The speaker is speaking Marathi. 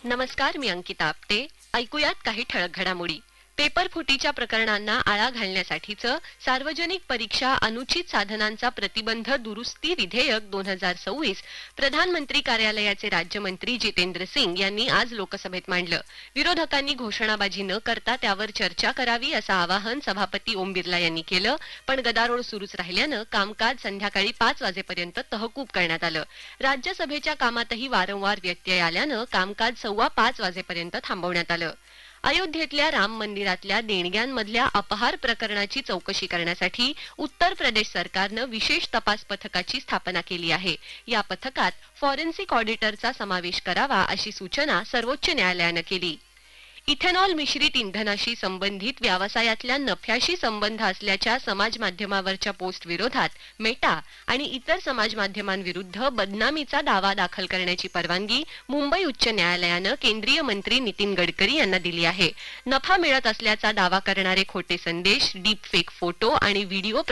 नमस्कार, मी अंकिता आपटे. ऐकूयात काही ठळक घडामोडी. पेपर फुटीच्या प्रकरणांना आळा घालण्यासाठीचं सार्वजनिक परीक्षा अनुचित साधनांचा प्रतिबंध दुरुस्ती विधेयक 2026 प्रधानमंत्री कार्यालयाचे राज्यमंत्री जितेंद्र सिंग यांनी आज लोकसभेत मांडलं. विरोधकांनी घोषणाबाजी न करता त्यावर चर्चा करावी असं आवाहन सभापती ओम बिर्ला यांनी केलं, पण गदारोळ सुरूच राहिल्यानं कामकाज संध्याकाळी 5 वाजेपर्यंत तहकूब करण्यात आलं. राज्यसभेच्या कामातही वारंवार व्यत्यय आल्यानं कामकाज 4:15 वाजेपर्यंत थांबवण्यात आलं. अयोध्येतल्या राम मंदिरातल्या देणग्यांमधल्या अपहार प्रकरणाची चौकशी करण्यासाठी उत्तर प्रदेश सरकारनं विशेष तपास पथकाची स्थापना केली आहे. या पथकात फॉरेन्सिक ऑडिटरचा समावेश करावा अशी सूचना सर्वोच्च न्यायालयानं केली. इथेनॉल मिश्रित इंधनाशी संबंधित व्यवसायातल्या नफ्याशी संबंध असल्याच्या समाज माध्यमावरच्या पोस्ट विरोधात मेटा आणि इतर समाज माध्यमांविरुद्ध बदनामीचा दावा दाखल करण्याची परवानगी मुंबई उच्च न्यायालयानं केंद्रीय मंत्री नितीन गडकरी यांना दिली आहे. नफा मिळत असल्याचा दावा करणारे खोटे संदेश, डीप फेक फोटो आणि व्हिडिओ